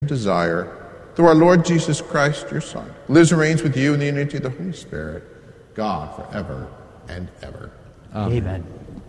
desire, through our Lord Jesus Christ, your Son, who lives and reigns with you in the unity of the Holy Spirit, God, forever and ever. Amen.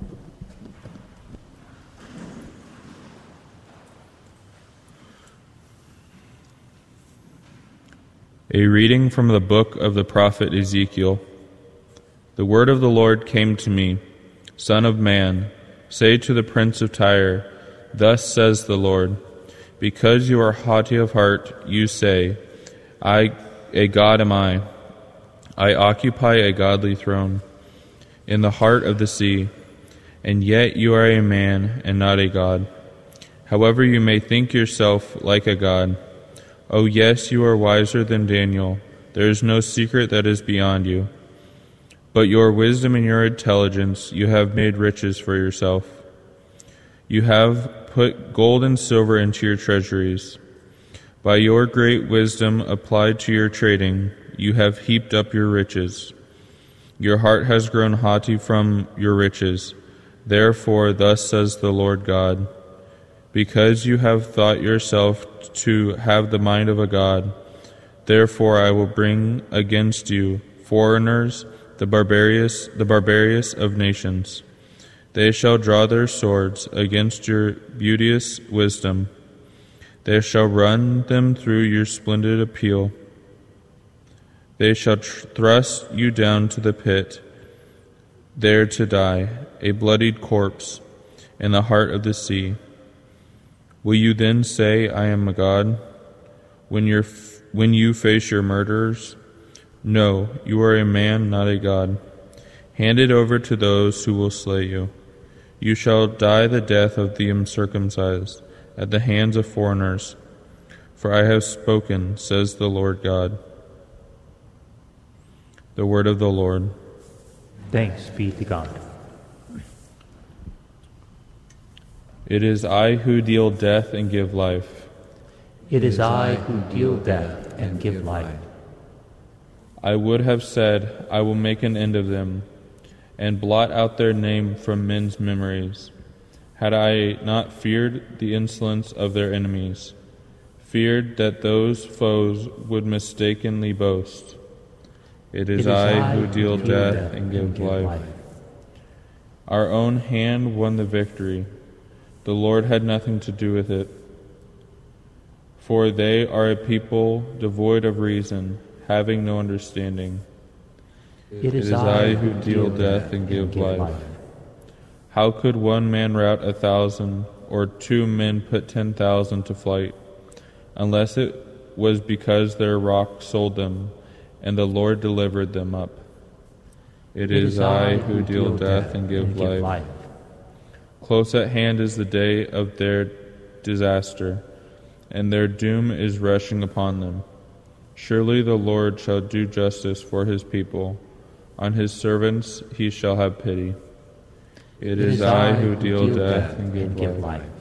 A reading from the book of the prophet Ezekiel. The word of the Lord came to me, Son of man, say to the prince of Tyre, Thus says the Lord, because you are haughty of heart, you say, a god am I occupy a godly throne in the heart of the sea, and yet you are a man and not a god. However, you may think yourself like a god. Oh yes, you are wiser than Daniel. There is no secret that is beyond you. But your wisdom and your intelligence you have made riches for yourself. You have put gold and silver into your treasuries. By your great wisdom applied to your trading, you have heaped up your riches. Your heart has grown haughty from your riches. Therefore, thus says the Lord God, because you have thought yourself to have the mind of a god, therefore I will bring against you foreigners, the barbarous of nations. They shall draw their swords against your beauteous wisdom. They shall run them through your splendid appeal. They shall thrust you down to the pit, there to die, a bloodied corpse, in the heart of the sea. Will you then say, I am a god, when you face your murderers? No, you are a man, not a god. Hand it over to those who will slay you. You shall die the death of the uncircumcised at the hands of foreigners. For I have spoken, says the Lord God. The word of the Lord. Thanks be to God. It is I who deal death and give life. It is I who deal death and give life. I would have said, I will make an end of them, and blot out their name from men's memories, had I not feared the insolence of their enemies, feared that those foes would mistakenly boast. It is I who deal death and give life. Our own hand won the victory. The Lord had nothing to do with it. For they are a people devoid of reason, having no understanding. It is I who deal death and give life. How could one man rout 1,000, or 2 men put 10,000 to flight, unless it was because their rock sold them, and the Lord delivered them up? It is I who deal death and give life. Close at hand is the day of their disaster, and their doom is rushing upon them. Surely the Lord shall do justice for his people. On his servants he shall have pity. It is I who deal death and give life.